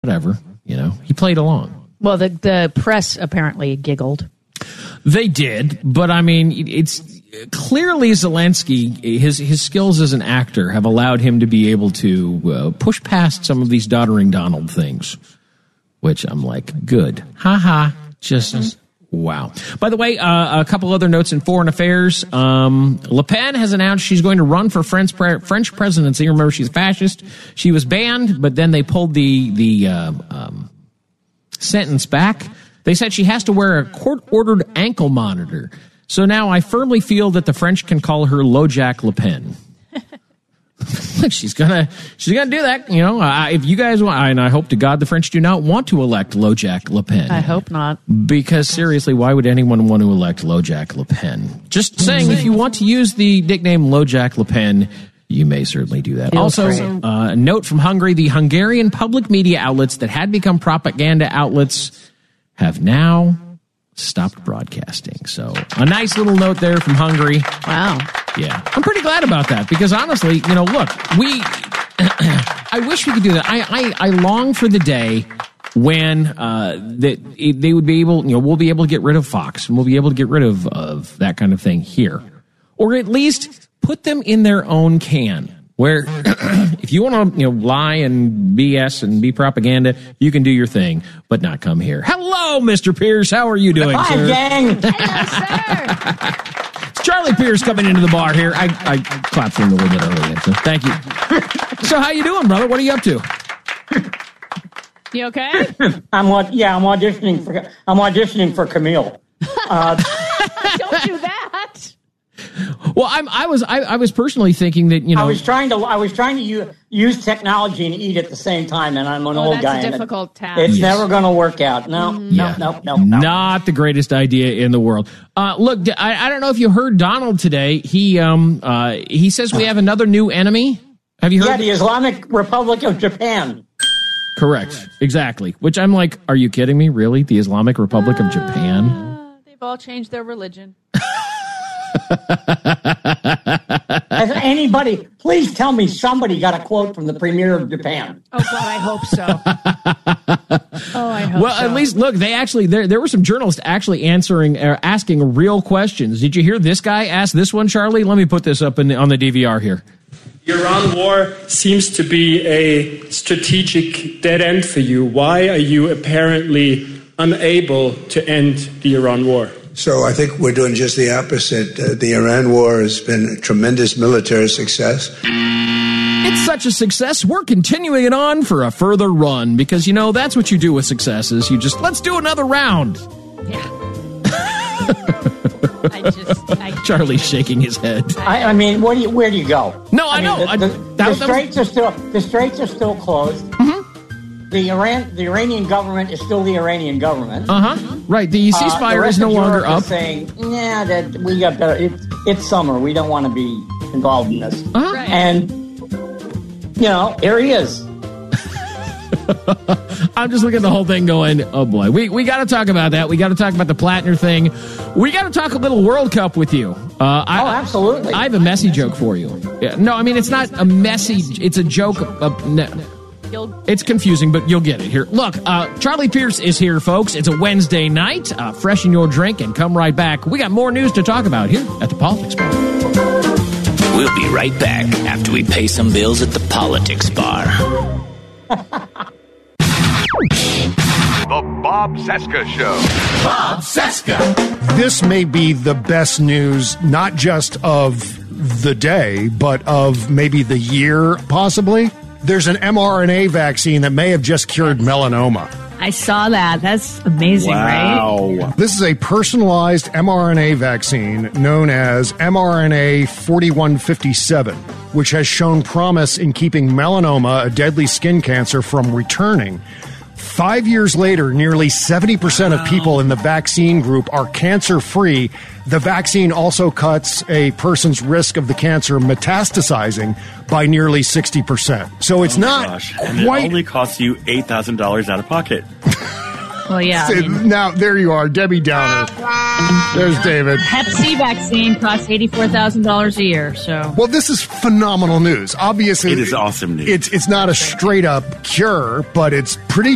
whatever. He played along. Well, the press apparently giggled. They did, but I mean, it's clearly Zelensky, his skills as an actor have allowed him to be able to push past some of these doddering Donald things, which I'm like, good. Ha. Just wow. By the way, a couple other notes in foreign affairs. Le Pen has announced she's going to run for French presidency. Remember, she's a fascist. She was banned, but then they pulled the sentence back. They said she has to wear a court-ordered ankle monitor. So now I firmly feel that the French can call her LoJack Le Pen. she's gonna do that. If you guys want, and I hope to God the French do not want to elect LoJack Le Pen. I hope not. Because seriously, why would anyone want to elect LoJack Le Pen? Just saying, if you want to use the nickname LoJack Le Pen, you may certainly do that. Also, a note from Hungary: the Hungarian public media outlets that had become propaganda outlets have now stopped broadcasting. So a nice little note there from Hungary. Wow. Yeah. I'm pretty glad about that because honestly, look, I wish we could do that. I long for the day when they would be able, we'll be able to get rid of Fox and we'll be able to get rid of that kind of thing here. Or at least put them in their own can. Where if you want to, lie and BS and be propaganda, you can do your thing, but not come here. Hello, Mr. Pierce. How are you doing, Hi, sir? gang. Hello, sir. It's Charlie Pierce coming into the bar here. I clapped for him a little bit earlier, so thank you. So how you doing, brother? What are you up to? You okay? I'm auditioning for Camille. Don't do that. Well, I was personally thinking that I was trying to use technology and eat at the same time, and I'm an old guy. That's a difficult task. It's never going to work out. No. Not the greatest idea in the world. Look, I don't know if you heard Donald today. He says we have another new enemy. Have you heard? Yeah, the Islamic Republic of Japan. Correct. Exactly. Which I'm like, are you kidding me? Really? The Islamic Republic of Japan? They've all changed their religion. Has anybody, please tell me somebody got a quote from the premier of Japan. Oh, God, I hope so. Well, at least, look, they actually, there were some journalists actually asking real questions. Did you hear this guy ask this one, Charlie? Let me put this up on the DVR here. The Iran war seems to be a strategic dead end for you. Why are you apparently unable to end the Iran war? So I think we're doing just the opposite. The Iran war has been a tremendous military success. It's such a success, we're continuing it on for a further run because, that's what you do with successes. You just, let's do another round. Yeah. Charlie's shaking his head. I mean, where do you go? No, I know. The straits are still closed. Mm-hmm. The Iranian government is still the Iranian government. Right. The ceasefire is no longer up. Saying, that we got better. It's summer. We don't want to be involved in this. Right. And here he is. I'm just looking at the whole thing going, oh boy, we got to talk about that. We got to talk about the Plattner thing. We got to talk a little World Cup with you. Absolutely. I have a messy joke for you. Yeah, no, I mean, it's not a messy, it's a joke. It's confusing, but you'll get it here. Look, Charlie Pierce is here, folks. It's a Wednesday night. Freshen your drink and come right back. We got more news to talk about here at the Politics Bar. We'll be right back after we pay some bills at the Politics Bar. The Bob Cesca Show. Bob Cesca. This may be the best news, not just of the day, but of maybe the year, possibly. There's an mRNA vaccine that may have just cured melanoma. I saw that. That's amazing, right? This is a personalized mRNA vaccine known as mRNA 4157, which has shown promise in keeping melanoma, a deadly skin cancer, from returning. 5 years later, nearly 70% of people in the vaccine group are cancer-free. The vaccine also cuts a person's risk of the cancer metastasizing by nearly 60%. So it's not and quite... it only costs you $8,000 out of pocket. Well, yeah. Now, there you are, Debbie Downer. There's David. Hep C vaccine costs $84,000 a year. So, well, this is phenomenal news. Obviously, it is awesome news. It's not a straight up cure, but it's pretty